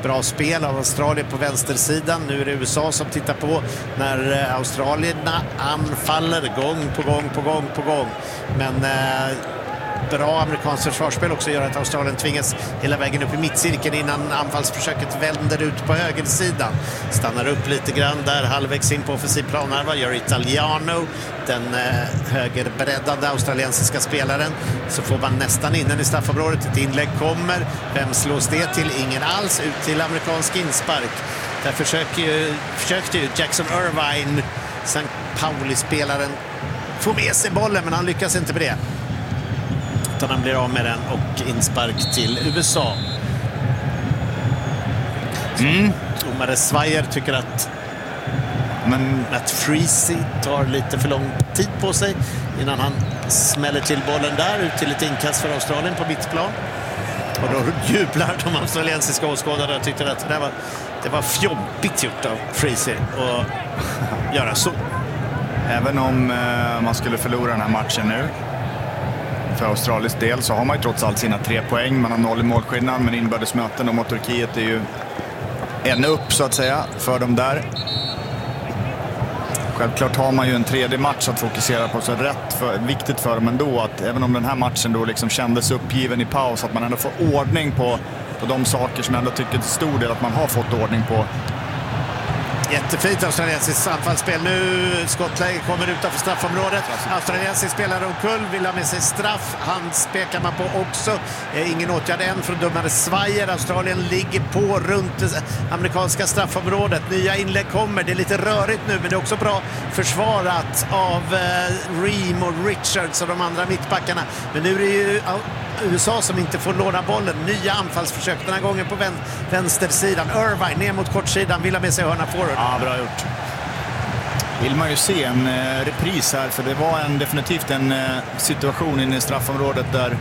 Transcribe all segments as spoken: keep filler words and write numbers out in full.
Bra spel av Australien på vänstersidan. Nu är det U S A som tittar på när australierna anfaller gång på gång på gång på gång. Men eh, bra amerikanskt försvarsspel också gör att Australien tvingas hela vägen upp i mittcirkeln innan anfallsförsöket vänder ut på högersidan. Stannar upp lite grann där, halvvägs in på offensiv planhalva, gör Italiano, den eh, högerbreddade australiensiska spelaren. Så får man nästan in den i straffområdet. Ett inlägg kommer. Vem slås det till? Ingen alls. Ut till amerikansk inspark. Där försöker ju, försökte ju Jackson Irvine, Sankt Pauli-spelaren, få med sig bollen, men han lyckas inte med det. Utan han blir av med den och inspark till U S A. Mm. Domare Svajer tycker att men att Freezy tar lite för lång tid på sig innan han smäller till bollen där ut till ett inkast för Australien på mittplan. Och då jublar de australiensiska åskådarna och tyckte att det var, det var fjobbigt gjort av Freezy att göra så. Även om eh, man skulle förlora den här matchen nu för Australiens del så har man ju trots allt sina tre poäng. Man har noll i målskillnad, men inbördesmöten mot Turkiet är ju en upp så att säga för dem där. Självklart har man ju en tredje match att fokusera på, så rätt för, viktigt för dem ändå att även om den här matchen då liksom kändes uppgiven i paus, att man ändå får ordning på, på de saker som jag ändå tycker till stor del att man har fått ordning på. Jättefint australiensiskt anfallsspel. Nu skottläge kommer utanför straffområdet. Australiensisk spelare omkull vill ha med sig straff. Han spekar man på också. Eh, ingen åtgärd än från domare Svajer. Australien ligger på runt det amerikanska straffområdet. Nya inlägg kommer. Det är lite rörigt nu, men det är också bra försvarat av eh, Ream och Richards och de andra mittbackarna. Men nu är det ju U S A som inte får låna bollen. Nya anfallsförsök den här gången på vän- vänstersidan. Irvine ner mot kortsidan, vill ha med sig hörna forward. Ja, bra gjort. Vill man ju se en eh, repris här, för det var en, definitivt en eh, situation inne i straffområdet där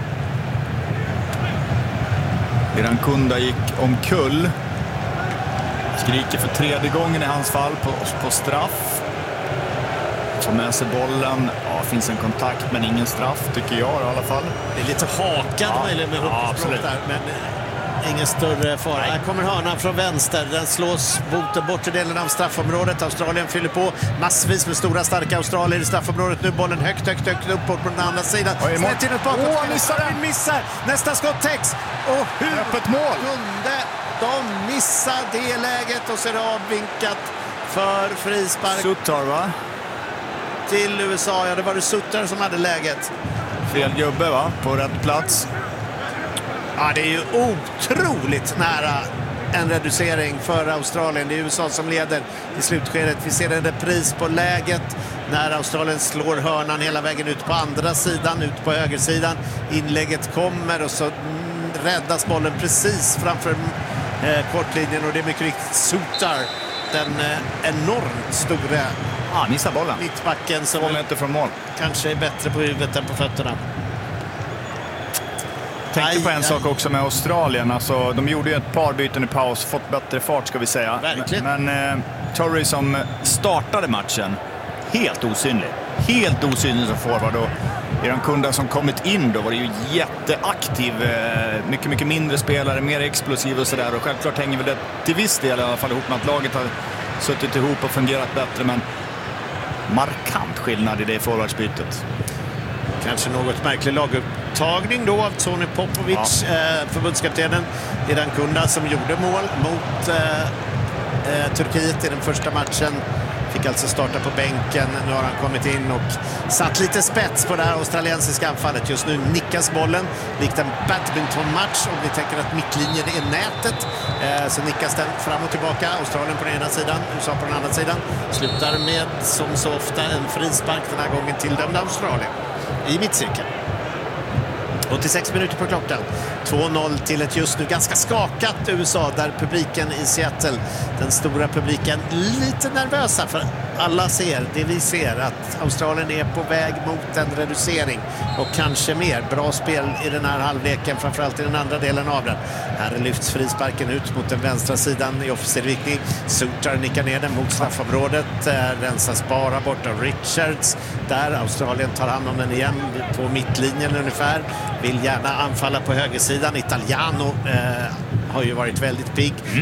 Irankunda gick omkull. Skriker för tredje gången i hans fall på, på straff. Får med sig bollen. Ja, finns en kontakt men ingen straff tycker jag i alla fall. Det är lite hakad ja. möjligen med ja, absolut. där, men ingen större fara. Nej. Här kommer hörnan från vänster. Den slås mot den bortre delen av straffområdet. Australien fyller på massvis med stora starka australier i straffområdet. Nu bollen högt, högt, högt uppåt på den andra sidan. Snett in ett bakåt. Åh, missar den! Missar! Nästa skott täcks. Och hur öppet mål kunde de missa det läget? Och så är det avvinkat för frispark. Sutter, va? Till U S A. Ja, det var det Sutter som hade läget. Fel gubbe, va? På rätt plats. Ja, det är ju otroligt nära en reducering för Australien. Det är U S A som leder i slutskedet. Vi ser en repris på läget när Australien slår hörnan hela vägen ut på andra sidan, ut på högersidan. Inlägget kommer och så räddas bollen precis framför eh, kortlinjen och det är mycket riktigt Sutter, den eh, enormt stora ah, missar bollen. mittbacken som Kommer inte från mål. Kanske är bättre på huvudet än på fötterna. Tänkte aj, på en aj. sak också med Australien. Alltså, de gjorde ju ett par byten i paus, fått bättre fart ska vi säga. Verkligen. Men, men eh, Torrey som startade matchen, helt osynlig. Helt osynlig som forward. Och Irankunda som kommit in då var det ju jätteaktiv. Eh, mycket, mycket mindre spelare, mer explosiv och sådär. Och självklart hänger väl det till viss del i alla fall ihop med att laget har suttit ihop och fungerat bättre. Men markant skillnad i det forwardsbytet. Kanske något märklig lagupptagning då av Tony Popovic, ja. eh, förbundskaptenen Irankunda, som gjorde mål mot eh, eh, Turkiet i den första matchen. Fick alltså starta på bänken. Nu har han kommit in och satt lite spets på det här australiensiska anfallet. Just nu nickas bollen likt en badmintonmatch. Om ni tänker att mittlinjen är nätet eh, så nickas den fram och tillbaka. Australien på den ena sidan, U S A på den andra sidan. Slutar med, som så ofta, en frispark den här gången till dömda Australien i mittcirkeln. åttiosex minuter på klockan. två noll till ett just nu ganska skakat U S A, där publiken i Seattle, den stora publiken, lite nervösa, för alla ser, det vi ser, att Australien är på väg mot en reducering och kanske mer. Bra spel i den här halvleken, framförallt i den andra delen av den. Här lyfts frisparken ut mot den vänstra sidan i offensiv riktning. Sutter nickar ner den mot straffområdet. Rensas bara bort av Richards. Där Australien tar hand om den igen på mittlinjen ungefär. Vill gärna anfalla på högersidan. Italiano eh, har ju varit väldigt pigg. Mm.